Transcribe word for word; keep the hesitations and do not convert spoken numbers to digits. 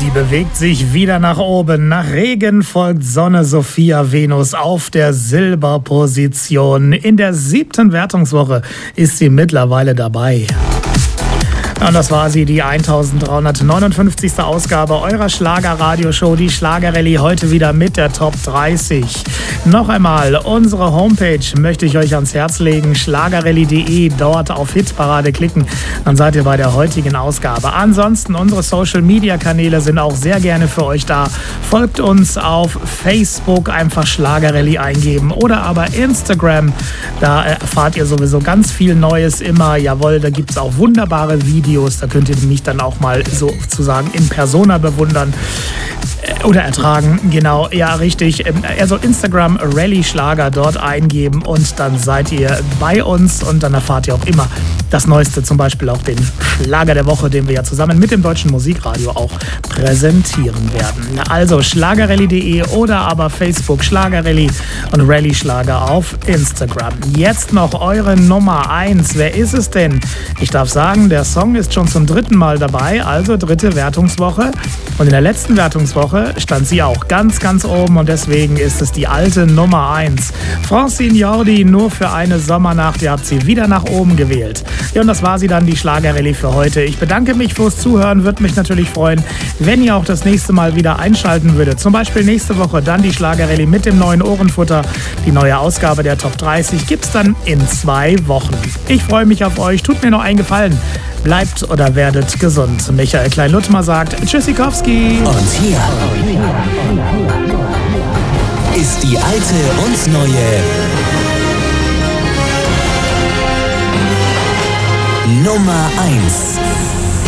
Die bewegt sich wieder nach oben. Nach Regen folgt Sonne, Sophia Venus auf der Silberposition. In der siebten Wertungswoche ist sie mittlerweile dabei. Und das war sie, die eintausenddreihundertneunundfünfzigste Ausgabe eurer Schlager-Radioshow, die Schlager-Rallye, heute wieder mit der Top dreißig. Noch einmal, unsere Homepage möchte ich euch ans Herz legen, schlagerrallye punkt de, dort auf Hitparade klicken, dann seid ihr bei der heutigen Ausgabe. Ansonsten, unsere Social-Media-Kanäle sind auch sehr gerne für euch da. Folgt uns auf Facebook, einfach Schlager-Rallye eingeben oder aber Instagram, da erfahrt ihr sowieso ganz viel Neues immer. Jawohl, da gibt es auch wunderbare Videos. Da könnt ihr mich dann auch mal sozusagen in Persona bewundern oder ertragen. Genau, ja, richtig. Also Instagram Rallye Schlager dort eingeben und dann seid ihr bei uns und dann erfahrt ihr auch immer das Neueste, zum Beispiel auch den Schlager der Woche, den wir ja zusammen mit dem Deutschen Musikradio auch präsentieren werden. Also schlagerrallye punkt de oder aber Facebook Schlagerrallye und Rallye Schlager auf Instagram. Jetzt noch eure Nummer eins. Wer ist es denn? Ich darf sagen, der Song ist schon zum dritten Mal dabei, also dritte Wertungswoche. Und in der letzten Wertungswoche stand sie auch ganz, ganz oben und deswegen ist es die alte Nummer eins. Francine Jordi, nur für eine Sommernacht. Ihr habt sie wieder nach oben gewählt. Ja, und das war sie dann, die Schlagerrallye für heute. Ich bedanke mich fürs Zuhören, würde mich natürlich freuen, wenn ihr auch das nächste Mal wieder einschalten würdet. Zum Beispiel nächste Woche dann die Schlagerrallye mit dem neuen Ohrenfutter. Die neue Ausgabe der Top dreißig gibt's dann in zwei Wochen. Ich freue mich auf euch. Tut mir noch einen Gefallen. Bleibt oder werdet gesund. Michael Klein-Luttmer sagt Tschüssikowski. Und hier ist die alte und neue Nummer eins.